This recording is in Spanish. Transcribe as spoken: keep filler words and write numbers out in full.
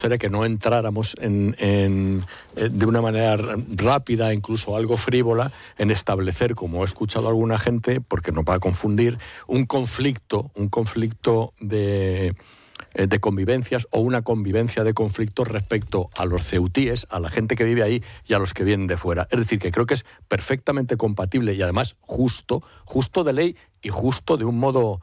sería que no entráramos en, en, de una manera rápida, incluso algo frívola, en establecer, como he escuchado a alguna gente, porque no va a confundir, un conflicto, un conflicto de, de convivencias o una convivencia de conflictos respecto a los ceutíes, a la gente que vive ahí y a los que vienen de fuera. Es decir, que creo que es perfectamente compatible y además justo, justo de ley y justo de un modo